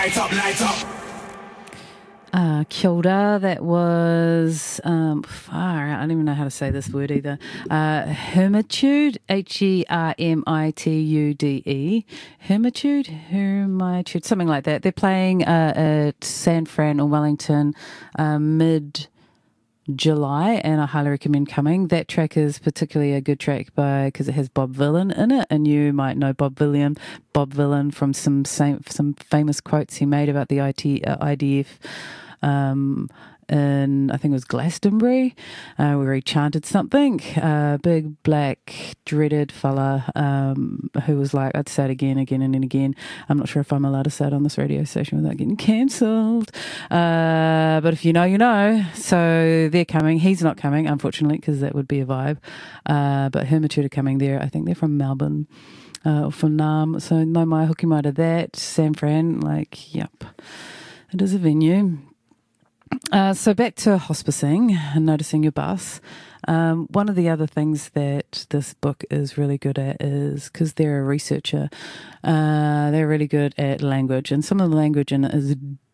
Kia ora, that was, far out, I don't even know how to say this word either. Hermitude, Hermitude, Hermitude, something like that. They're playing at San Fran or Wellington mid-July, and I highly recommend coming. That track is particularly a good track because it has Bob Vylan in it, and you might know Bob Vylan from some famous quotes he made about the IDF. In I think it was Glastonbury, where he chanted something. Big black dreaded fella who was like, I'd say it again and again. I'm not sure if I'm allowed to say it on this radio station without getting cancelled. But if you know, you know. So they're coming. He's not coming, unfortunately, because that would be a vibe. But Hermitude are coming there. I think they're from Melbourne. Or from Nam. So no mai hoki mai to that. San Fran, yep. It is a venue. So back to hospicing and noticing your bus. One of the other things that this book is really good at is, because they're a researcher, they're really good at language, and some of the language in it is